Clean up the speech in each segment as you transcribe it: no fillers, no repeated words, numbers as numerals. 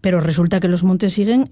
Pero resulta que los montes siguen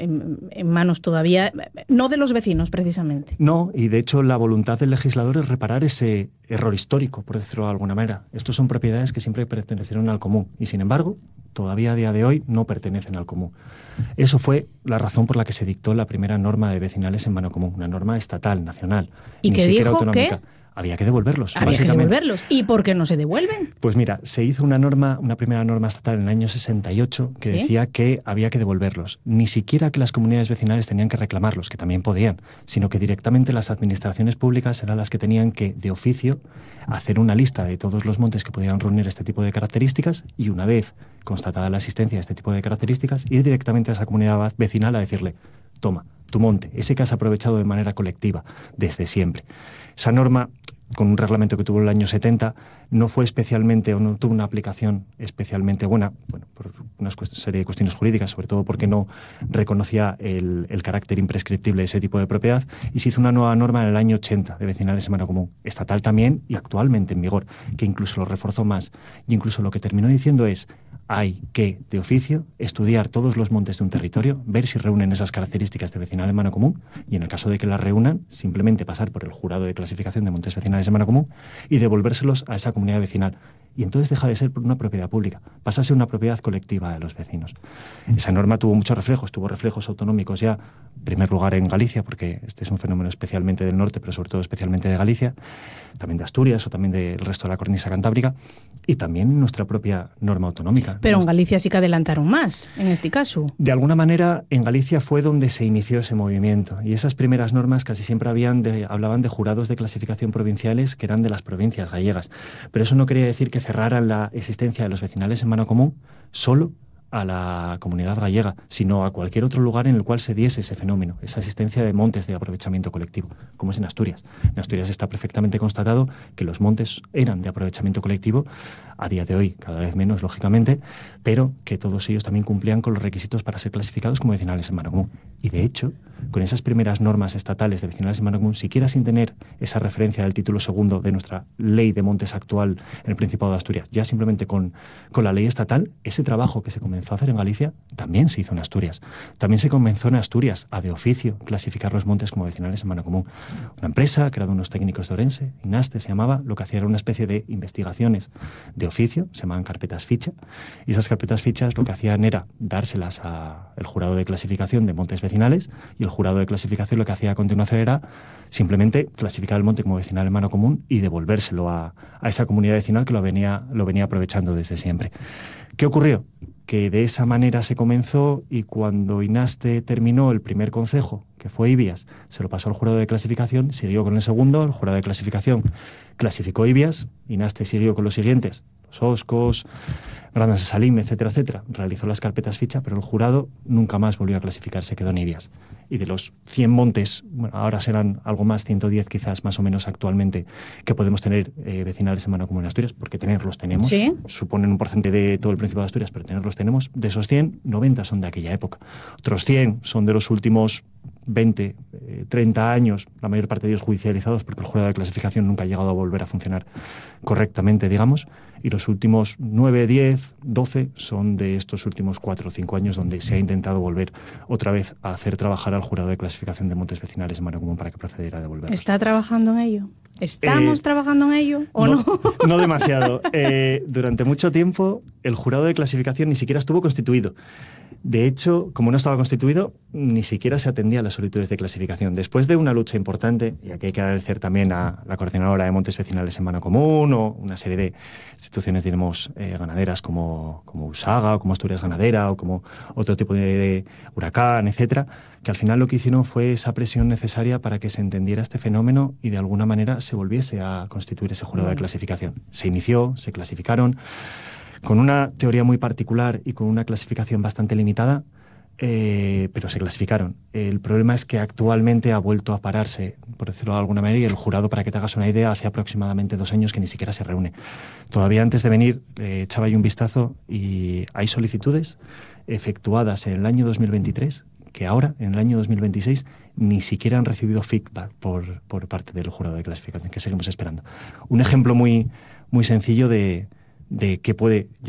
en manos todavía, no de los vecinos precisamente. No, y de hecho la voluntad del legislador es reparar ese error histórico, por decirlo de alguna manera. Estos son propiedades que siempre pertenecieron al común y, sin embargo, todavía a día de hoy no pertenecen al común. Eso fue la razón por la que se dictó la primera norma de vecinales en mano común, una norma estatal, nacional, ¿Y ni que siquiera dijo autonómica. que Había que devolverlos, había que básicamente. devolverlos? ¿Y por qué no se devuelven? Pues mira, se hizo una primera norma estatal en el año 68 que ¿Sí? decía que había que devolverlos. Ni siquiera que las comunidades vecinales tenían que reclamarlos, que también podían, sino que directamente las administraciones públicas eran las que tenían que, de oficio, hacer una lista de todos los montes que pudieran reunir este tipo de características y, una vez constatada la existencia de este tipo de características, ir directamente a esa comunidad vecinal a decirle: toma, tu monte, ese que has aprovechado de manera colectiva desde siempre. Esa norma, con un reglamento que tuvo en el año 70, no fue especialmente, o no tuvo una aplicación especialmente buena, bueno, por una serie de cuestiones jurídicas, sobre todo porque no reconocía el carácter imprescriptible de ese tipo de propiedad, y se hizo una nueva norma en el año 80 de vecinales en mano común, estatal también y actualmente en vigor, que incluso lo reforzó más. Y incluso lo que terminó diciendo es: hay que, de oficio, estudiar todos los montes de un territorio, ver si reúnen esas características de vecinal en mano común, y en el caso de que las reúnan, simplemente pasar por el jurado de clasificación de montes vecinales en mano común y devolvérselos a esa comunidad vecinal. Y entonces deja de ser una propiedad pública, pasa a ser una propiedad colectiva de los vecinos. Esa norma tuvo muchos reflejos, tuvo reflejos autonómicos ya, en primer lugar en Galicia, porque este es un fenómeno especialmente del norte, pero sobre todo especialmente de Galicia, también de Asturias o también del resto de la cornisa cantábrica, y también nuestra propia norma autonómica. Pero en Galicia sí que adelantaron más, en este caso. De alguna manera, en Galicia fue donde se inició ese movimiento, y esas primeras normas casi siempre hablaban de jurados de clasificación provinciales que eran de las provincias gallegas, pero eso no quería decir que cerraran la existencia de los vecinales en mano común solo a la comunidad gallega, sino a cualquier otro lugar en el cual se diese ese fenómeno, esa existencia de montes de aprovechamiento colectivo, como es en Asturias. En Asturias está perfectamente constatado que los montes eran de aprovechamiento colectivo, a día de hoy cada vez menos, lógicamente, pero que todos ellos también cumplían con los requisitos para ser clasificados como vecinales en mano común. Y de hecho, con esas primeras normas estatales de vecinales en mano común, siquiera sin tener esa referencia del título segundo de nuestra ley de montes actual en el Principado de Asturias, ya simplemente con la ley estatal, ese trabajo que se comenzó a hacer en Galicia también se hizo en Asturias. También se comenzó en Asturias a, de oficio, clasificar los montes como vecinales en mano común. Una empresa creada unos técnicos de Orense, INASTE se llamaba, lo que hacía era una especie de investigaciones de oficio, se llamaban carpetas ficha, y esas carpetas fichas lo que hacían era dárselas al jurado de clasificación de montes vecinales, y el jurado de clasificación lo que hacía a continuación era simplemente clasificar el monte como vecinal en mano común y devolvérselo a esa comunidad vecinal que lo venía aprovechando desde siempre. ¿Qué ocurrió? Que de esa manera se comenzó, y cuando INASTE terminó el primer concejo, que fue Ibias, se lo pasó al jurado de clasificación, siguió con el segundo, el jurado de clasificación clasificó Ibias, INASTE siguió con los siguientes, los Oscos, Grandas de Salim, etcétera, etcétera, realizó las carpetas ficha, pero el jurado nunca más volvió a clasificar, se quedó en Ibias. Y de los 100 montes, bueno, ahora serán algo más, 110 quizás más o menos actualmente, que podemos tener vecinales en mano común en Asturias, porque tenerlos tenemos, ¿Sí? Suponen un porcentaje de todo el Principado de Asturias, pero tenerlos tenemos. De esos 100, 90 son de aquella época. Otros 100 son de los últimos 20, 30 años, la mayor parte de ellos judicializados, porque el jurado de clasificación nunca ha llegado a volver a funcionar correctamente, digamos, y los últimos 9, 10, 12 son de estos últimos 4 o 5 años, donde se ha intentado volver otra vez a hacer trabajar al jurado de clasificación de montes vecinales en mano común para que procediera a devolverlos. ¿Está trabajando en ello? ¿Estamos trabajando en ello o no? No demasiado. Durante mucho tiempo el jurado de clasificación ni siquiera estuvo constituido. De hecho, como no estaba constituido, ni siquiera se atendía a las solicitudes de clasificación. Después de una lucha importante, y aquí hay que agradecer también a la coordinadora de montes vecinales en mano común, o una serie de instituciones, diremos, ganaderas como USAGA, o como Asturias Ganadera, o como otro tipo de Huracán, etcétera, que al final lo que hicieron fue esa presión necesaria para que se entendiera este fenómeno y de alguna manera se volviese a constituir ese jurado de clasificación. Se inició, se clasificaron, con una teoría muy particular y con una clasificación bastante limitada, pero se clasificaron. El problema es que actualmente ha vuelto a pararse, por decirlo de alguna manera, y el jurado, para que te hagas una idea, hace aproximadamente 2 años que ni siquiera se reúne. Todavía antes de venir echaba yo un vistazo y hay solicitudes efectuadas en el año 2023 que ahora, en el año 2026, ni siquiera han recibido feedback por parte del jurado de clasificación, que seguimos esperando. Un ejemplo muy, muy sencillo de qué puede